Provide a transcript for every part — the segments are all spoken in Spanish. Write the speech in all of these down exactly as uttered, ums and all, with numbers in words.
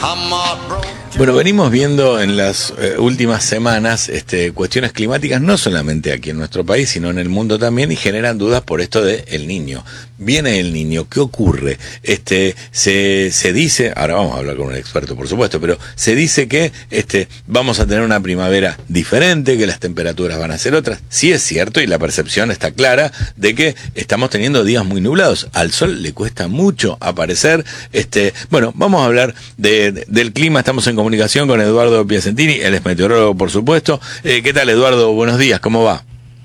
Bueno, venimos viendo en las eh, últimas semanas este, cuestiones climáticas, no solamente aquí en nuestro país, sino en el mundo también, y generan dudas por esto de el niño. Viene el niño, ¿qué ocurre? Este, se, se dice, ahora vamos a hablar con un experto, por supuesto, pero se dice que este, vamos a tener una primavera diferente, que las temperaturas van a ser otras. Sí es cierto, y la percepción está clara de que estamos teniendo días muy nublados. Al sol le cuesta mucho aparecer. Este, bueno, vamos a hablar de, de, del clima. Estamos en comunicación con Eduardo Piacentini, él es meteorólogo, por supuesto. Eh, ¿Qué tal, Eduardo? Buenos días, ¿cómo va?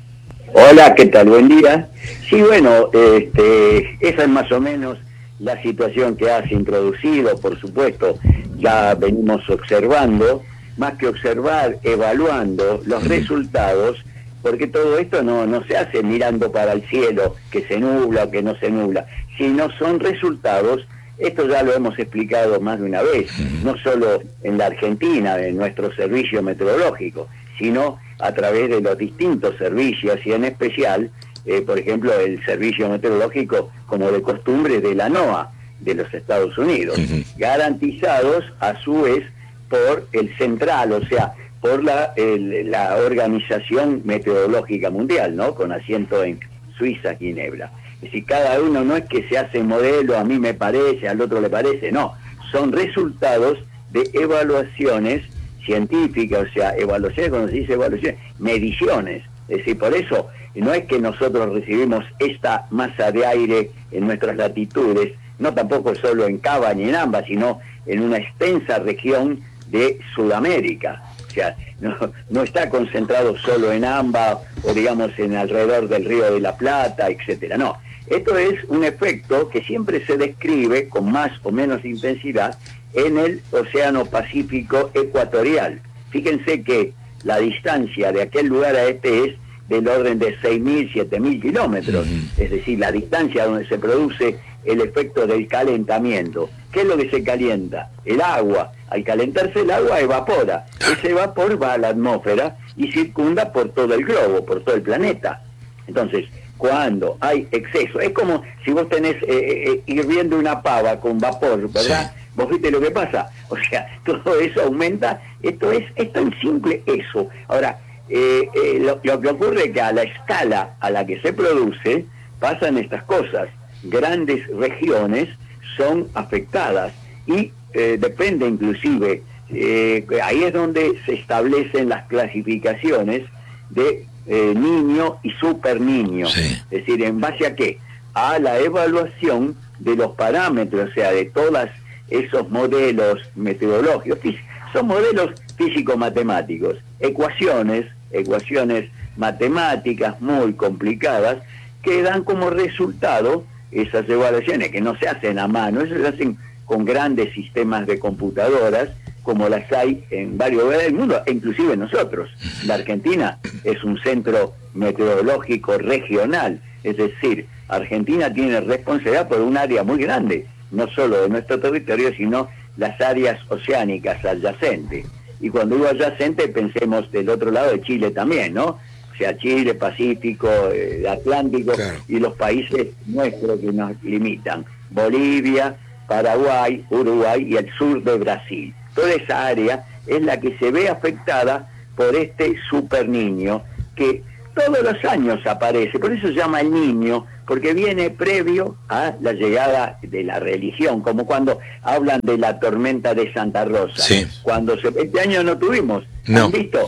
Hola, ¿qué tal? Buen día. Sí, bueno, este, esa es más o menos la situación que has introducido, por supuesto. Ya venimos observando, más que observar, evaluando los resultados, porque todo esto no, no se hace mirando para el cielo, que se nubla o que no se nubla, sino son resultados. Esto ya lo hemos explicado más de una vez, no solo en la Argentina, en nuestro servicio meteorológico, sino a través de los distintos servicios y en especial, eh, por ejemplo, el servicio meteorológico, como de costumbre, de la NOAA, de los Estados Unidos, uh-huh. garantizados a su vez por el Central, o sea, por la, el, la Organización Meteorológica Mundial, ¿no? Con asiento en Suiza, Ginebra. Es decir, cada uno no es que se hace modelo, a mí me parece, al otro le parece, no, son resultados de evaluaciones científicas, o sea, evaluaciones, cuando se dice evaluaciones, mediciones. Es decir, por eso no es que nosotros recibimos esta masa de aire en nuestras latitudes, no tampoco solo en Cava ni en Amba, sino en una extensa región de Sudamérica. O sea, no, no está concentrado solo en Amba o digamos en alrededor del Río de la Plata, etcétera. No, esto es un efecto que siempre se describe con más o menos intensidad en el Océano Pacífico ecuatorial. Fíjense que la distancia de aquel lugar a este es del orden de seis mil, siete mil kilómetros, uh-huh. es decir, la distancia donde se produce el efecto del calentamiento. ¿Qué es lo que se calienta? El agua. Al calentarse el agua evapora. Ese vapor va a la atmósfera y circunda por todo el globo, por todo el planeta. Entonces, cuando hay exceso, es como si vos tenés eh, eh, hirviendo una pava con vapor, ¿verdad? Sí. ¿Vos viste lo que pasa? O sea, todo eso aumenta. Esto es, es tan simple eso. Ahora, eh, eh, lo, lo que ocurre es que a la escala a la que se produce pasan estas cosas. Grandes regiones son afectadas y eh, depende inclusive, eh, ahí es donde se establecen las clasificaciones de eh, niño y super niño. Sí. Es decir, ¿en base a qué? A la evaluación de los parámetros, o sea, de todos esos modelos meteorológicos. Son modelos físico-matemáticos, ecuaciones, ecuaciones matemáticas muy complicadas que dan como resultado esas evaluaciones que no se hacen a mano, eso se hacen con grandes sistemas de computadoras, como las hay en varios lugares del mundo, e inclusive nosotros. La Argentina es un centro meteorológico regional, es decir, Argentina tiene responsabilidad por un área muy grande, no solo de nuestro territorio, sino las áreas oceánicas adyacentes. Y cuando digo adyacente, pensemos del otro lado de Chile también, ¿no? O sea, Chile, Pacífico, eh, Atlántico, claro. Y los países nuestros que nos limitan, Bolivia, Paraguay, Uruguay y el sur de Brasil. Toda esa área es la que se ve afectada por este super niño, que todos los años aparece, por eso se llama el niño, porque viene previo a la llegada de la religión, como cuando hablan de la tormenta de Santa Rosa. Sí. Cuando se, este año no tuvimos, no. ¿Han visto?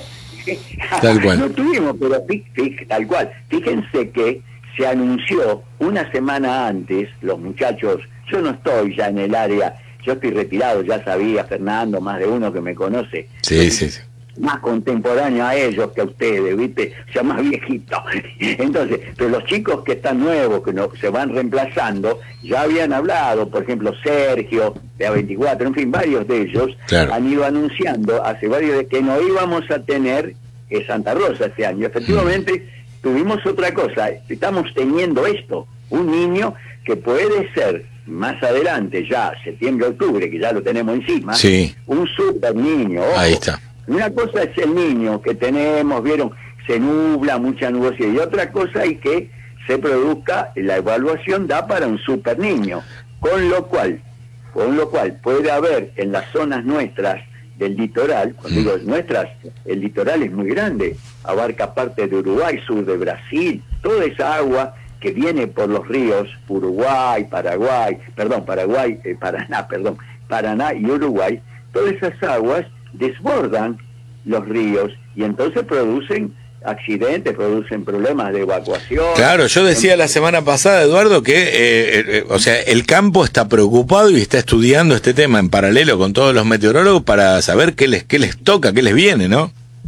Tal cual. No tuvimos, pero fí, fí, tal cual. Fíjense que se anunció una semana antes, los muchachos, yo no estoy ya en el área, yo estoy retirado, ya sabía, Fernando, más de uno que me conoce. Sí, sí, sí. Más contemporáneo a ellos que a ustedes, ¿viste? O sea, más viejito. Entonces, pero los chicos que están nuevos, que no, se van reemplazando, ya habían hablado, por ejemplo, Sergio, de A veinticuatro, en fin, varios de ellos, claro. han ido anunciando hace varios de que no íbamos a tener eh, Santa Rosa este año. Efectivamente, mm. tuvimos otra cosa, estamos teniendo esto, un niño que puede ser más adelante, ya septiembre, octubre, que ya lo tenemos encima, sí. un super niño. Ojo. Ahí está. Una cosa es el niño que tenemos, vieron, se nubla, mucha nubosidad, y otra cosa es que se produzca, la evaluación da para un super niño, con lo cual con lo cual puede haber en las zonas nuestras del litoral, cuando digo nuestras, el litoral es muy grande, abarca parte de Uruguay, sur de Brasil, toda esa agua que viene por los ríos Uruguay, Paraguay, perdón, Paraguay, eh, Paraná, perdón, Paraná y Uruguay, todas esas aguas desbordan los ríos y entonces producen accidentes, producen problemas de evacuación. Claro, yo decía la semana pasada, Eduardo, que eh, eh, o sea, el campo está preocupado y está estudiando este tema en paralelo con todos los meteorólogos para saber qué les qué les toca, qué les viene, ¿no?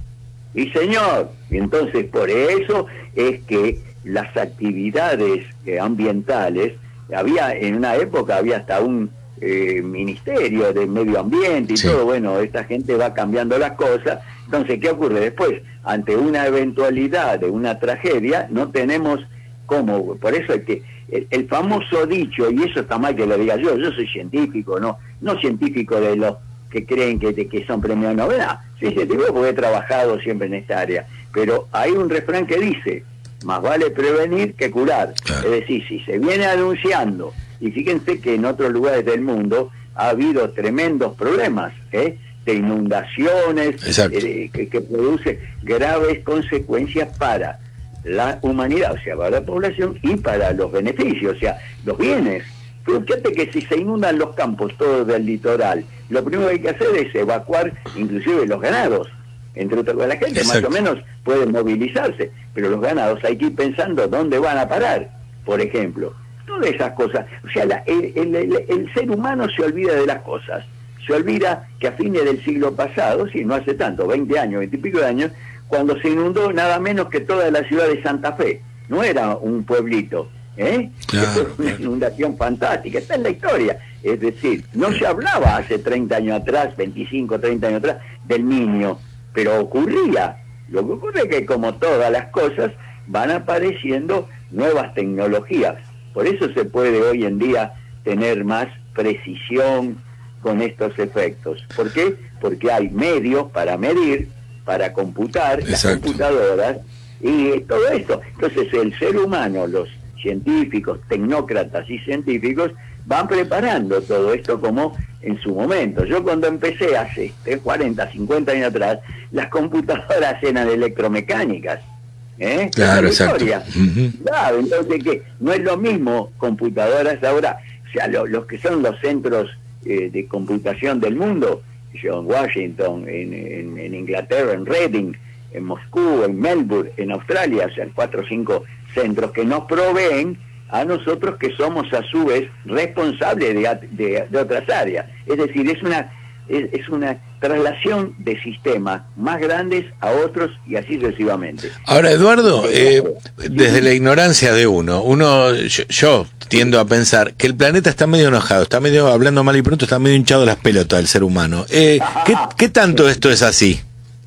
Y señor, entonces por eso es que las actividades eh, ambientales, había en una época había hasta un eh, ministerio de medio ambiente y sí. todo, bueno, esta gente va cambiando las cosas. Entonces, ¿qué ocurre después? Ante una eventualidad de una tragedia, no tenemos cómo. Por eso es que el, el famoso dicho, y eso está mal que lo diga yo, yo soy científico, no no científico de los que creen que, de, que son premios Nobel, no, sí científico porque he trabajado siempre en esta área, pero hay un refrán que dice, más vale prevenir que curar. Claro. Es decir, si se viene anunciando, y fíjense que en otros lugares del mundo ha habido tremendos problemas, ¿eh? de inundaciones, eh, que, que produce graves consecuencias para la humanidad, o sea, para la población y para los beneficios, o sea, los bienes. Pero fíjate que si se inundan los campos todos del litoral, lo primero que hay que hacer es evacuar inclusive los ganados. Entre otras cosas, la gente Exacto. más o menos puede movilizarse, pero los ganados hay que ir pensando dónde van a parar, por ejemplo. Todas esas cosas, o sea, la, el, el, el, el ser humano se olvida de las cosas. Se olvida que a fines del siglo pasado, sí, no hace tanto, veinte años, veinte y pico de años, cuando se inundó nada menos que toda la ciudad de Santa Fe. No era un pueblito, ¿eh? Claro, fue una claro. inundación fantástica, está en la historia. Es decir, no se hablaba hace treinta años atrás, veinticinco, treinta años atrás, del Niño, pero ocurría. Lo que ocurre es que como todas las cosas, van apareciendo nuevas tecnologías. Por eso se puede hoy en día tener más precisión con estos efectos. ¿Por qué? Porque hay medios para medir, para computar, Exacto. las computadoras y todo esto. Entonces el ser humano, los científicos, tecnócratas y científicos van preparando todo esto como en su momento. Yo cuando empecé hace cuarenta, cincuenta años atrás, las computadoras eran electromecánicas. ¿Eh? Claro, exacto. Uh-huh. Claro, entonces que no es lo mismo computadoras ahora, o sea, lo, los que son los centros eh, de computación del mundo, en Washington, en, en, en Inglaterra, en Reading, en Moscú, en Melbourne, en Australia, o sea, cuatro o cinco centros que nos proveen a nosotros que somos a su vez responsables de, de, de otras áreas. Es decir, es una es, es una traslación de sistemas más grandes a otros y así sucesivamente. Ahora, Eduardo, eh, desde la ignorancia de uno, uno yo, yo tiendo a pensar que el planeta está medio enojado, está medio, hablando mal y pronto, está medio hinchado las pelotas del ser humano. Eh, ¿qué, ¿Qué tanto esto es así?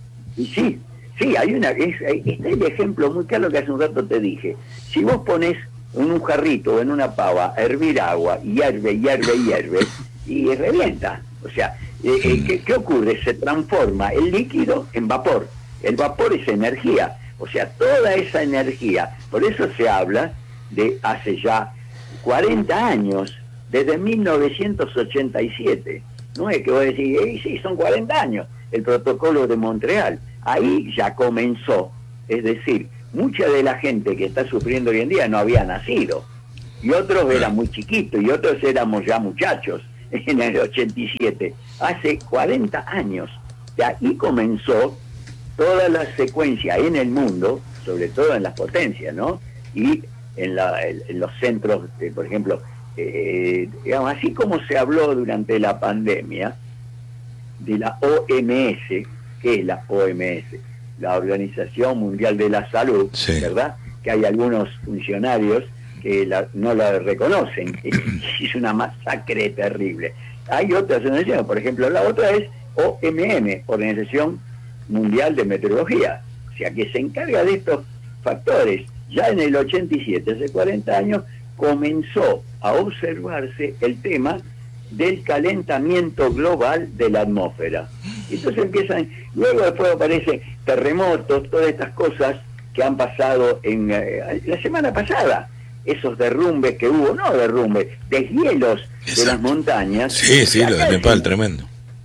Y sí, sí, hay una, es, está el ejemplo muy claro que hace un rato te dije. Si vos pones en un jarrito o en una pava a hervir agua, y hierve, hierve, hierve, y revienta. O sea, eh, eh, ¿qué, ¿qué ocurre? Se transforma el líquido en vapor. El vapor es energía. O sea, toda esa energía, por eso se habla de hace ya cuarenta años, desde mil novecientos ochenta y siete. No es que vos decís, eh, sí, son cuarenta años, el protocolo de Montreal. Ahí ya comenzó, es decir, mucha de la gente que está sufriendo hoy en día no había nacido, y otros eran muy chiquitos, y otros éramos ya muchachos en el ochenta y siete, hace cuarenta años. De ahí comenzó toda la secuencia en el mundo, sobre todo en las potencias, ¿no? Y en, la, en los centros, de, por ejemplo, eh, digamos, así como se habló durante la pandemia de la O M S. ¿Qué es la O M S? La Organización Mundial de la Salud, sí. ¿verdad? Que hay algunos funcionarios que la, no la reconocen. Es una masacre terrible. Hay otras organizaciones, por ejemplo, la otra es O M M, Organización Mundial de Meteorología, o sea, que se encarga de estos factores. Ya en el ochenta y siete, hace cuarenta años, comenzó a observarse el tema del calentamiento global de la atmósfera. Entonces empiezan, luego después aparecen terremotos, todas estas cosas que han pasado en eh, la semana pasada. esos derrumbes que hubo, no derrumbes, deshielos de las montañas. Sí, sí, lo de Nepal, tremendo.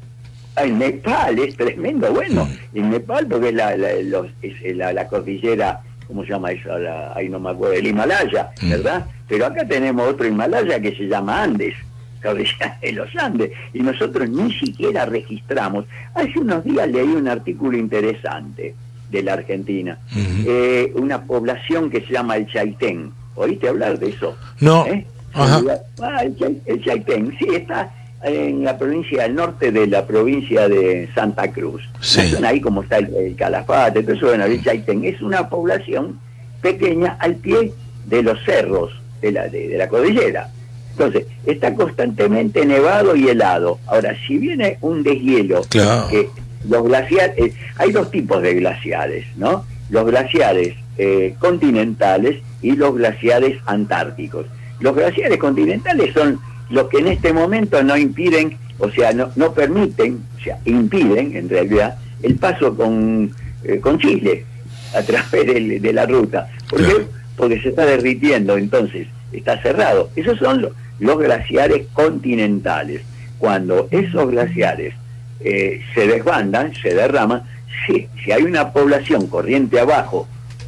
En Nepal es tremendo, bueno, mm. en Nepal porque es la, la, los, es la, la cordillera, ¿cómo se llama eso? La, ahí no me acuerdo, el Himalaya, mm. ¿verdad? Pero acá tenemos otro Himalaya que se llama Andes, cordillera de los Andes, y nosotros ni siquiera registramos. Hace unos días leí un artículo interesante de la Argentina, mm. eh, una población que se llama el Chaitén. ¿Oíste hablar de eso? No. ¿Eh? Ajá. Ah, el, Chay, el Chaitén, sí, está en la provincia del norte de la provincia de Santa Cruz. Sí. Ahí como está el, el Calafate, todo eso, bueno, el Chaitén es una población pequeña al pie de los cerros de la, de, de la cordillera. Entonces, está constantemente nevado y helado. Ahora, si viene un deshielo, claro. que los glaciares, eh, hay dos tipos de glaciares, ¿no? Los glaciares eh, continentales y los glaciares antárticos. Los glaciares continentales son los que en este momento no impiden, o sea, no, no permiten, o sea, impiden en realidad el paso con, eh, con Chile a través de, de la ruta. ¿Por qué? Claro. Porque se está derritiendo, entonces está cerrado. Esos son los, los glaciares continentales. Cuando esos glaciares eh, se desbandan, se derraman, si, si hay una población corriente abajo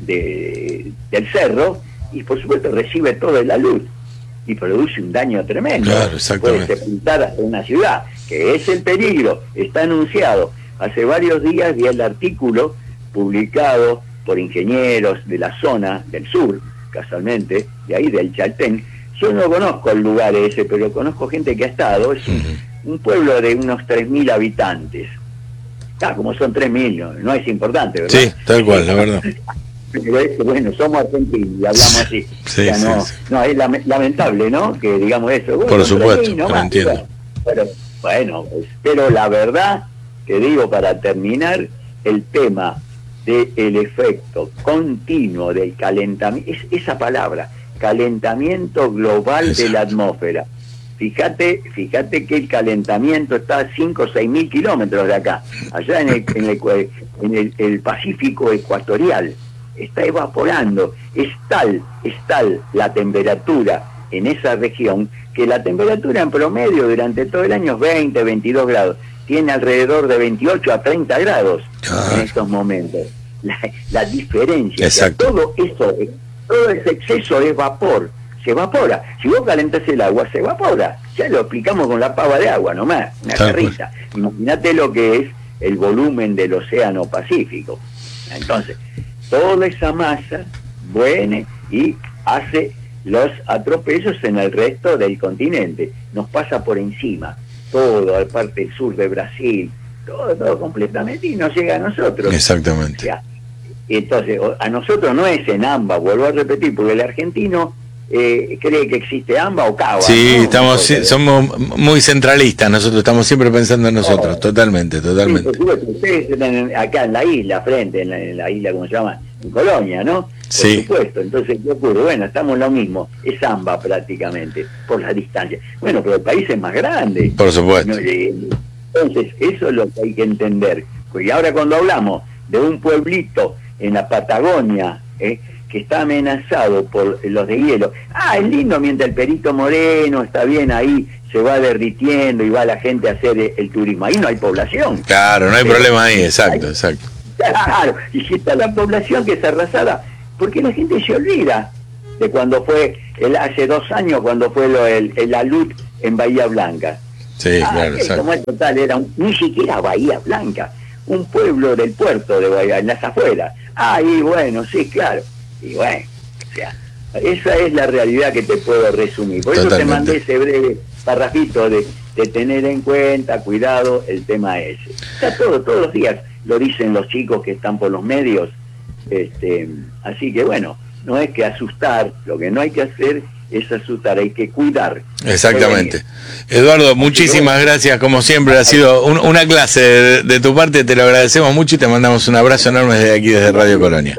de, del cerro, y por supuesto recibe toda la luz, y produce un daño tremendo. Claro, exactamente. Puede sepultar hasta una ciudad, que es el peligro, está anunciado. Hace varios días vi el artículo publicado por ingenieros de la zona del sur, casualmente, de ahí del Chaltén. Yo no conozco el lugar ese, pero conozco gente que ha estado. Es un, uh-huh. un pueblo de unos tres mil habitantes. Ah, como son tres mil, no, no es importante, ¿verdad? Sí, tal cual, la verdad. Pero es que, bueno, somos argentinos y hablamos así. Sí, o sea, sí, no, sí. no, es lamentable, ¿no? Que digamos eso. Bueno, por supuesto, ahí, no lo entiendo. Pero, bueno, pues, pero la verdad, que digo para terminar, el tema del efecto continuo del calentamiento, es, esa palabra, calentamiento global Exacto. de la atmósfera. Fíjate, fíjate que el calentamiento está a cinco o seis mil kilómetros de acá, allá en el, en el, en el, el Pacífico ecuatorial. Está evaporando, es tal, es tal la temperatura en esa región, que la temperatura en promedio durante todo el año es veinte, veintidós grados, tiene alrededor de veintiocho a treinta grados ah. en estos momentos. La, la diferencia, o sea, todo eso, todo ese exceso es vapor, se evapora. Si vos calentás el agua, se evapora. Ya lo explicamos con la pava de agua nomás, una carrita. Imagínate lo que es el volumen del océano Pacífico. Entonces, toda esa masa viene y hace los atropellos en el resto del continente, nos pasa por encima, todo, la parte del sur de Brasil, todo, todo completamente, y nos llega a nosotros. Exactamente. O sea, entonces, a nosotros no es en AMBA, vuelvo a repetir, porque el argentino eh, cree que existe AMBA o CABA. Sí, ¿no? estamos, sí, somos muy centralistas, nosotros estamos siempre pensando en nosotros, oh, totalmente, totalmente. Sí, por supuesto, ustedes están acá en la isla, frente, en la, en la isla, ¿cómo se llama? En Colonia, ¿no? Por sí. supuesto, entonces, ¿qué ocurre? Bueno, estamos lo mismo, es AMBA prácticamente, por la distancia. Bueno, pero el país es más grande. Por supuesto. ¿No? Entonces, eso es lo que hay que entender. Y ahora cuando hablamos de un pueblito en la Patagonia, ¿eh? que está amenazado por los de hielo, ah, es lindo mientras el Perito Moreno está bien ahí, se va derritiendo y va la gente a hacer el, el turismo. Ahí no hay población. Claro, no hay pero, problema ahí, exacto, hay, exacto. Claro, y si está la población que es arrasada, porque la gente se olvida de cuando fue, el, hace dos años, cuando fue lo, el, el alud en Bahía Blanca. Sí, ah, claro, exacto. Como es total, era un, ni siquiera Bahía Blanca, un pueblo del puerto de Bahía, en las afueras. Ah, y bueno, sí, claro. Y bueno, o sea, esa es la realidad que te puedo resumir. Por Totalmente. Eso te mandé ese breve parrafito de, de tener en cuenta, cuidado, el tema ese. O sea, todo, todos los días lo dicen los chicos que están por los medios. Este, así que bueno, no es que asustar, lo que no hay que hacer es asustar, hay que cuidar. Exactamente. Eduardo, muchísimas gracias, como siempre, ha sido un, una clase de, de tu parte, te lo agradecemos mucho y te mandamos un abrazo enorme desde aquí, desde Radio Colonia.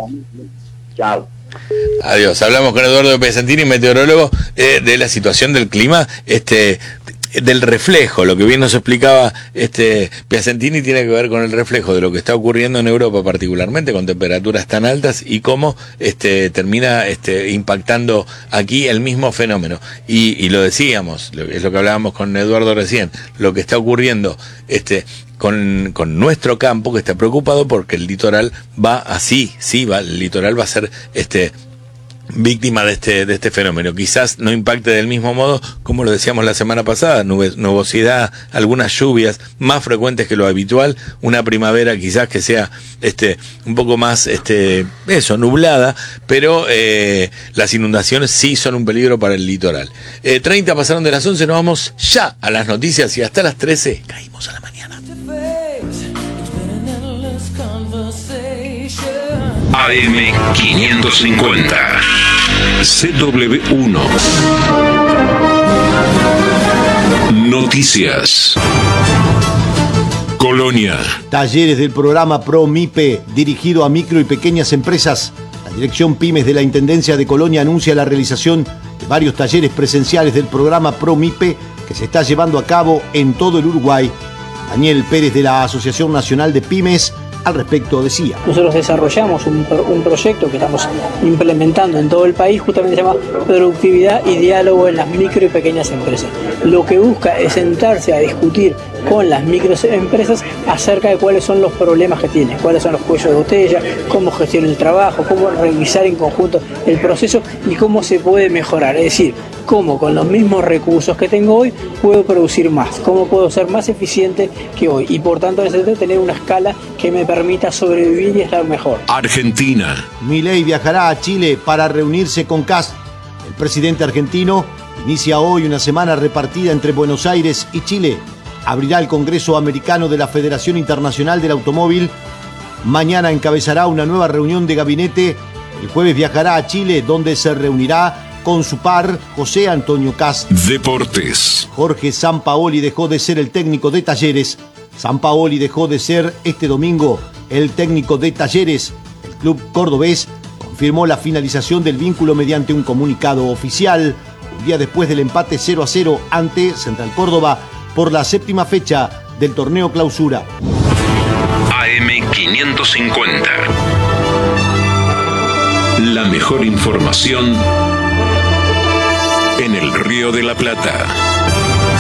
Chao. Adiós. Hablamos con Eduardo Pesantini, meteorólogo, eh, de la situación del clima. Este, del reflejo, lo que bien nos explicaba este Piacentini tiene que ver con el reflejo de lo que está ocurriendo en Europa, particularmente con temperaturas tan altas, y cómo este termina este impactando aquí el mismo fenómeno. Y, y lo decíamos, es lo que hablábamos con Eduardo recién, lo que está ocurriendo este con, con nuestro campo, que está preocupado porque el litoral va así, sí, va, el litoral va a ser este víctima de este de este fenómeno. Quizás no impacte del mismo modo, como lo decíamos la semana pasada, nubes, nubosidad, algunas lluvias más frecuentes que lo habitual, una primavera quizás que sea este un poco más este eso, nublada, pero eh, las inundaciones sí son un peligro para el litoral. Eh, treinta pasaron de las once, nos vamos ya a las noticias y hasta las trece caímos a la mañana. A M quinientos cincuenta C W uno Noticias. Colonia. Talleres del programa ProMIPE dirigido a micro y pequeñas empresas. La Dirección Pymes de la Intendencia de Colonia anuncia la realización de varios talleres presenciales del programa ProMIPE que se está llevando a cabo en todo el Uruguay. Daniel Pérez de la Asociación Nacional de Pymes al respecto decía: nosotros desarrollamos un, un proyecto que estamos implementando en todo el país, justamente se llama Productividad y Diálogo en las Micro y Pequeñas Empresas. Lo que busca es sentarse a discutir con las microempresas acerca de cuáles son los problemas que tienen, cuáles son los cuellos de botella, cómo gestionar el trabajo, cómo revisar en conjunto el proceso y cómo se puede mejorar. Es decir, cómo con los mismos recursos que tengo hoy puedo producir más, cómo puedo ser más eficiente que hoy y por tanto necesito tener una escala que me permita sobrevivir y estar mejor. Argentina. Milei viajará a Chile para reunirse con Kast. El presidente argentino inicia hoy una semana repartida entre Buenos Aires y Chile. Abrirá el Congreso Americano de la Federación Internacional del Automóvil. Mañana encabezará una nueva reunión de gabinete. El jueves viajará a Chile, donde se reunirá con su par, José Antonio Kast. Deportes. Jorge Sampaoli dejó de ser el técnico de Talleres. Sampaoli dejó de ser este domingo el técnico de Talleres. El club cordobés confirmó la finalización del vínculo mediante un comunicado oficial, un día después del empate cero a cero ante Central Córdoba por la séptima fecha del torneo Clausura. A M quinientos cincuenta. La mejor información en el Río de la Plata.